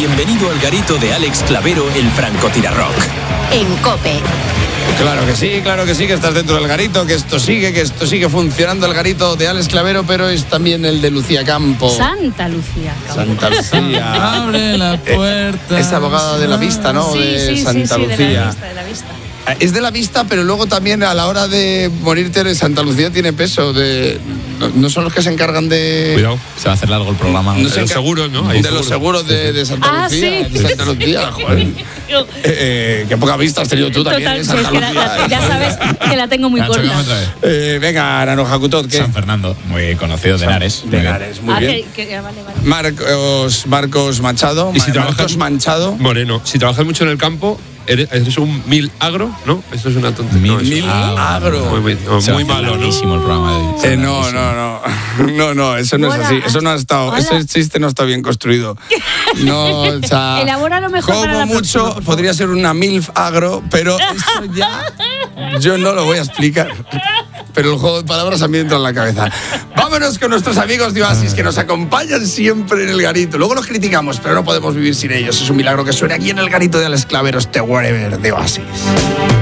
Bienvenido al garito de Alex Clavero, el francotirarrock. En COPE. Claro que sí, que estás dentro del garito, que esto sigue funcionando el garito de Alex Clavero, pero es también el de Lucía Campo. Santa Lucía. Santa Lucía. Abre la puerta. Es abogada de la vista, ¿no? Sí, de Santa Lucía. de la vista. Es de la vista, pero luego también a la hora de morirte de Santa Lucía tiene peso. No son los que se encargan de... Cuidado, se va a hacer largo el programa. No De sé los qué- seguros, ¿no? De los seguros de Santa Lucía. sí. De Santa Lucía, joder. Qué poca vista has tenido tú también Total, de sí, Santa es que Lucía. ya sabes que la tengo muy Nacho, corta. ¿cómo otra vez? Venga, Naranjo Cutot, ¿qué? San Fernando, muy conocido de Henares. De Henares, muy bien. Vale. Marcos Machado. Y si Marcos trabajas- Manchado. Moreno, si trabajas mucho en el campo, eres un mil agro, ¿no? Esto es una tontería. No, Mil agro. muy malo, ¿no? Buenísimo el programa de No, eso no es Hola. así. Eso no ha estado. Hola. Ese chiste no está bien construido. No, o sea. Elabóralo mejor para Como la mucho próxima, por favor. podría ser una MILF agro, pero eso ya. Yo no lo voy a explicar. Pero el juego de palabras a mí entra en la cabeza. Vámonos con nuestros amigos de Oasis que nos acompañan siempre en el garito. Luego los criticamos, pero no podemos vivir sin ellos. Es un milagro que suene aquí en el garito de Alex Clavero, este Wherever de Oasis.